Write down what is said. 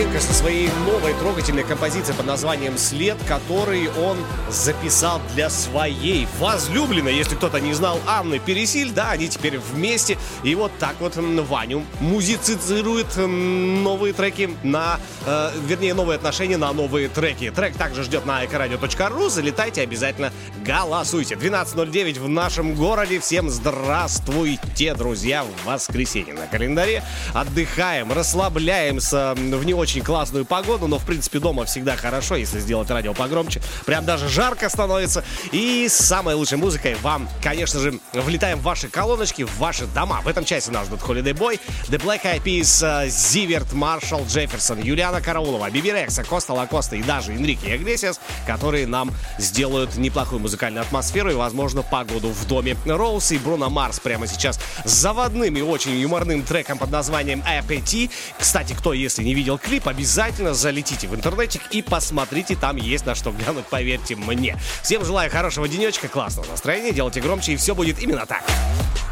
Гриненко со своей новой трогательной композицией под названием «След», который он записал для своей возлюбленной, если кто-то не знал, Анны Пересиль. Да, они теперь вместе. И вот так вот Ваню музицирует новые треки новые отношения на новые треки. Трек также ждет на ecoradio.ru. Залетайте, обязательно голосуйте. 12:09 в нашем городе. Всем здравствуйте, друзья. В воскресенье на календаре. Отдыхаем, расслабляемся в не очень классную погоду, но в принципе дома всегда хорошо, если сделать радио погромче. Прям даже жарко становится. И с самой лучшей музыкой вам, конечно же, влетаем в ваши колоночки, в ваши дома. В этом часе нас ждут Holiday Boy, The Black Eyed Peas, Зиверт, Маршал Джефферсон, Юлиана Караулова, Биби Рекса, Коста Лакоста и даже Энрике Иглесиас, которые нам сделают неплохую музыкальную атмосферу и, возможно, погоду в доме. Роуз и Бруно Марс прямо сейчас с заводным и очень юморным треком под названием Appetite. Кстати, кто, если не видел клип, обязательно залетите в интернетик и посмотрите, там есть на что глянуть, поверьте мне. Всем желаю хорошего денечка, классного настроения, делайте громче, и все будет именно так.